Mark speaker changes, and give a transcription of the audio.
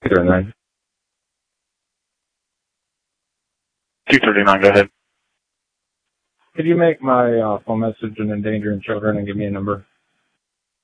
Speaker 1: 239.
Speaker 2: 239, go ahead.
Speaker 1: Could you make my phone message in endangering children and give me a number?